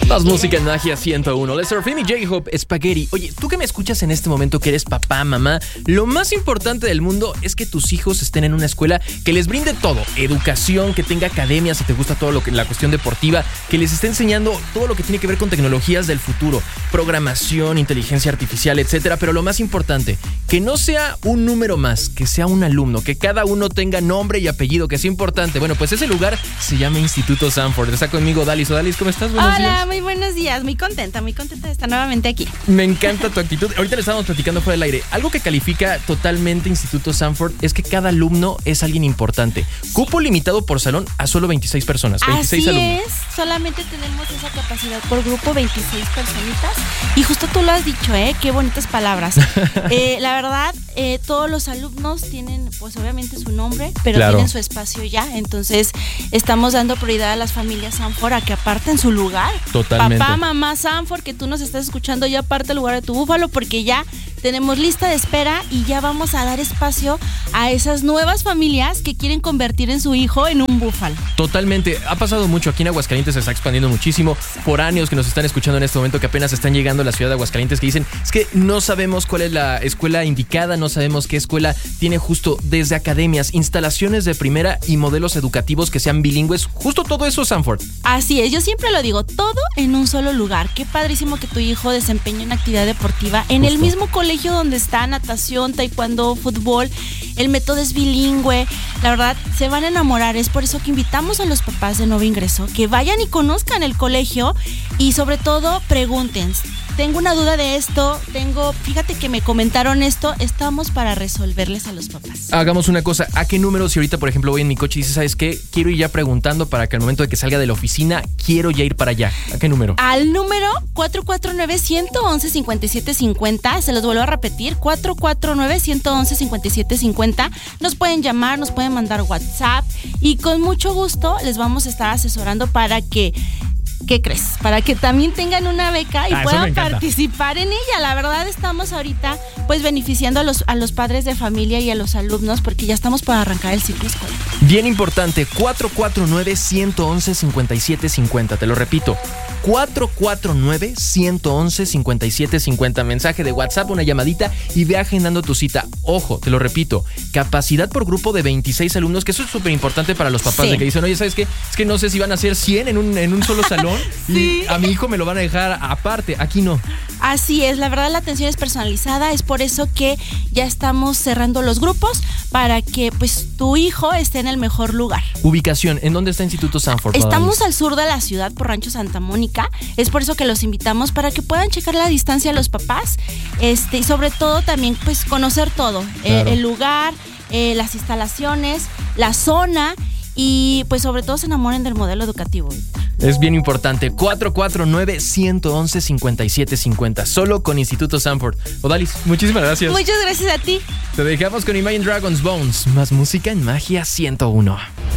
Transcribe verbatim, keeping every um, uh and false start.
Más música en Magia ciento uno. Lester Finn y J-Hope, Spaghetti. Oye, tú que me escuchas en este momento, que eres papá, mamá, lo más importante del mundo es que tus hijos estén en una escuela que les brinde todo. Educación, que tenga academia, si te gusta todo lo que la cuestión deportiva, que les esté enseñando todo lo que tiene que ver con tecnologías del futuro, programación, inteligencia artificial, etcétera. Pero lo más importante, que no sea un número más, que sea un alumno, que cada uno tenga nombre y apellido, que sea importante. Bueno, pues ese lugar se llama Instituto Sanford. Está conmigo Dalis. Dalis, ¿cómo estás? Buenos Hola, días. Muy buenos días, muy contenta, muy contenta de estar nuevamente aquí. Me encanta tu actitud. Ahorita le estábamos platicando fuera del aire. Algo que califica totalmente Instituto Sanford es que cada alumno es alguien importante. Cupo limitado por salón a solo veintiséis personas, veintiséis Así alumnos. es, solamente tenemos esa capacidad por grupo, veintiséis personitas. Y justo tú lo has dicho, ¿eh? Qué bonitas palabras. eh, la verdad, eh, todos los alumnos tienen, pues obviamente su nombre, pero Claro. tienen su espacio ya. Entonces, estamos dando prioridad a las familias Sanford a que aparten su lugar. Totalmente. Papá, mamá Sanford, que tú nos estás escuchando, ya aparte el lugar de tu búfalo, porque ya tenemos lista de espera y ya vamos a dar espacio a esas nuevas familias que quieren convertir en su hijo en un búfalo. Totalmente. Ha pasado mucho. Aquí en Aguascalientes se está expandiendo muchísimo. Foráneos que nos están escuchando en este momento, que apenas están llegando a la ciudad de Aguascalientes, que dicen, es que no sabemos cuál es la escuela indicada, no sabemos qué escuela tiene justo desde academias, instalaciones de primera y modelos educativos que sean bilingües. Justo todo eso, Sanford. Así es, yo siempre lo digo, todo en un solo lugar. Qué padrísimo que tu hijo desempeñe una actividad deportiva en Justo. el mismo colegio donde está natación, taekwondo, fútbol. El método es bilingüe. La verdad, se van a enamorar. Es por eso que invitamos a los papás de nuevo ingreso que vayan y conozcan el colegio y sobre todo pregunten. Tengo una duda de esto, tengo, fíjate que me comentaron esto, estamos para resolverles a los papás. Hagamos una cosa. ¿A qué número, si ahorita, por ejemplo, voy en mi coche y dices, ¿sabes qué? Quiero ir ya preguntando para que al momento de que salga de la oficina, quiero ya ir para allá. ¿A qué número? Al número cuatro cuatro nueve, uno uno uno, cinco siete cinco cero, se los vuelvo a repetir, cuatro cuatro nueve, uno uno uno, cinco siete cinco cero. Nos pueden llamar, nos pueden mandar WhatsApp y con mucho gusto les vamos a estar asesorando para que, ¿qué crees? Para que también tengan una beca y Ah, eso me puedan encanta. participar en ella. La verdad estamos ahorita pues beneficiando a los, a los padres de familia y a los alumnos porque ya estamos por arrancar el ciclo escolar. Bien importante, cuatro cuatro nueve, uno uno uno, cinco siete cinco cero. Te lo repito, cuatro cuatro nueve, uno uno uno, cinco siete cinco cero. Mensaje de WhatsApp, una llamadita y ve agendando tu cita. Ojo, te lo repito, capacidad por grupo de veintiséis alumnos, que eso es súper importante para los papás, Sí. de que dicen, oye, ¿sabes qué? Es que no sé si van a ser cien en un, en un solo salón Sí. y a mi hijo me lo van a dejar aparte. Aquí no. Así es, la verdad la atención es personalizada, es por eso que ya estamos cerrando los grupos para que pues tu hijo esté en el mejor lugar. Ubicación, ¿en dónde está Instituto Sanford? Estamos al sur de la ciudad por Rancho Santa Mónica, es por eso que los invitamos para que puedan checar la distancia a los papás, este, y sobre todo también pues conocer todo, Claro. eh, el lugar, eh, las instalaciones, la zona y pues sobre todo se enamoren del modelo educativo. Es bien importante. cuatro cuatro nueve, uno uno uno, cinco siete cinco cero. Solo con Instituto Sanford. Odalis, muchísimas gracias. Muchas gracias a ti. Te dejamos con Imagine Dragons Bones. Más música en Magia ciento uno.